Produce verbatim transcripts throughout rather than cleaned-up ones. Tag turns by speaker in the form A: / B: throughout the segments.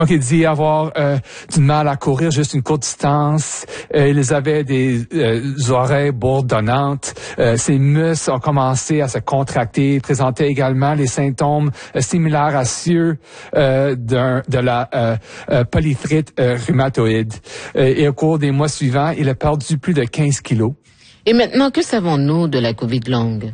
A: Donc, il dit avoir euh, du mal à courir juste une courte distance. Euh, ils avaient des euh, oreilles bourdonnantes. Euh, ses muscles ont commencé à se contracter. Il présentait également les symptômes euh, similaires à ceux euh, d'un, de la euh, euh, polyarthrite euh, rhumatoïde. Euh, et au cours des mois suivants, il a perdu plus de quinze kilos.
B: Et maintenant, que savons-nous de la COVID longue?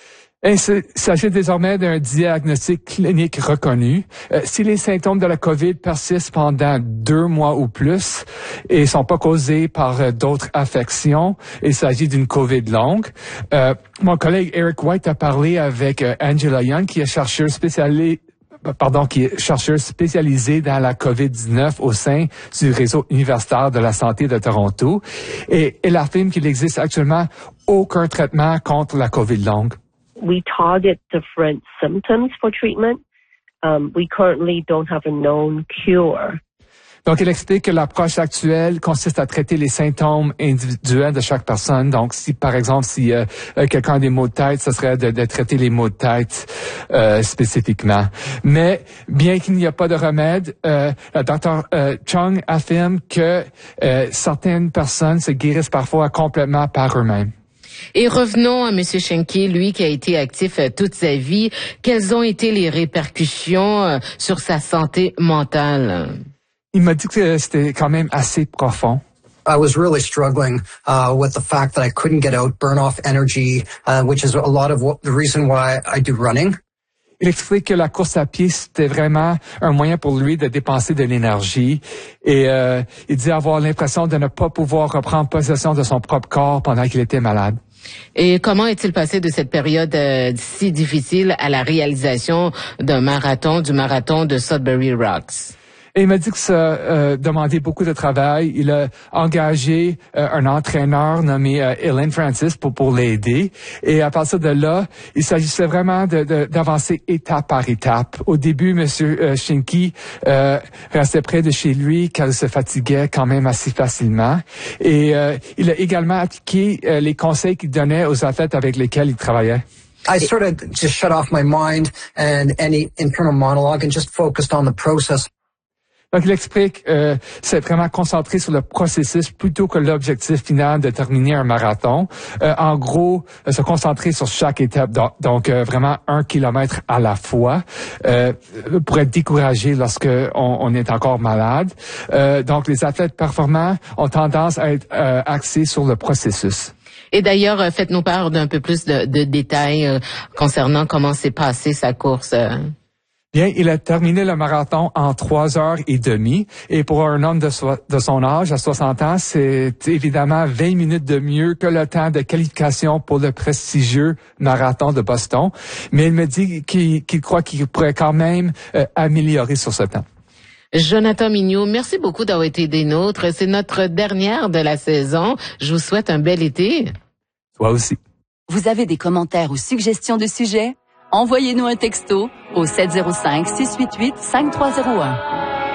A: Il s'agit désormais d'un diagnostic clinique reconnu. Euh, si les symptômes de la COVID persistent pendant deux mois ou plus et sont pas causés par euh, d'autres affections, il s'agit d'une COVID longue. Euh, mon collègue Eric White a parlé avec euh, Angela Young, qui est chercheur spécialisé pardon, qui est chercheur spécialisé dans la COVID dix-neuf au sein du réseau universitaire de la santé de Toronto. Et elle affirme qu'il n'existe actuellement aucun traitement contre la COVID longue.
C: We target different symptoms for treatment. Um, we currently don't have a known cure.
A: Donc, il explique que l'approche actuelle consiste à traiter les symptômes individuels de chaque personne. Donc, si, par exemple, si euh, quelqu'un a des maux de tête, ce serait de, de traiter les maux de tête euh, spécifiquement. Mais, bien qu'il n'y a pas de remède, euh, le docteur euh, Chung affirme que euh, certaines personnes se guérissent parfois complètement par eux-mêmes.
B: Et revenons à M. Schenke, lui qui a été actif euh, toute sa vie. Quelles ont été les répercussions euh, sur sa santé mentale?
A: Il m'a dit que c'était quand même assez profond.
D: I was really struggling uh, with the fact that I couldn't get out, burn off energy, uh, which is a lot of what, the reason why I do running.
A: Il explique que la course à pied, c'était vraiment un moyen pour lui de dépenser de l'énergie. Et euh, il dit avoir l'impression de ne pas pouvoir reprendre possession de son propre corps pendant qu'il était malade.
B: Et comment est-il passé de cette période euh, si difficile à la réalisation d'un marathon, du marathon de Sudbury Rocks?
A: Et il m'a dit que ça euh, demandait beaucoup de travail. Il a engagé euh, un entraîneur nommé euh, Ellen Francis pour, pour l'aider. Et à partir de là, il s'agissait vraiment de, de, d'avancer étape par étape. Au début, M. Euh, Schenke euh, restait près de chez lui car il se fatiguait quand même assez facilement. Et euh, il a également appliqué euh, les conseils qu'il donnait aux athlètes avec lesquels il travaillait.
D: I sort of just shut off my mind and any internal monologue and just focused on the process.
A: Donc, il explique euh, c'est vraiment concentré sur le processus plutôt que l'objectif final de terminer un marathon. Euh, en gros, euh, se concentrer sur chaque étape, donc, donc euh, vraiment un kilomètre à la fois, euh, pour être découragé lorsque on, on est encore malade. Euh, donc, les athlètes performants ont tendance à être euh, axés sur le processus.
B: Et d'ailleurs, euh, faites-nous part d'un peu plus de, de détails euh, concernant comment s'est passée sa course. Euh.
A: Bien, il a terminé le marathon en trois heures et demie. Et pour un homme de, so- de son âge, à soixante ans, c'est évidemment vingt minutes de mieux que le temps de qualification pour le prestigieux marathon de Boston. Mais il me dit qu'il, qu'il croit qu'il pourrait quand même euh, améliorer sur ce temps.
B: Jonathan Mignot, merci beaucoup d'avoir été des nôtres. C'est notre dernière de la saison. Je vous souhaite un bel été.
A: Toi aussi.
E: Vous avez des commentaires ou suggestions de sujets? Envoyez-nous un texto au sept zéro cinq, six huit huit, cinq trois zéro un.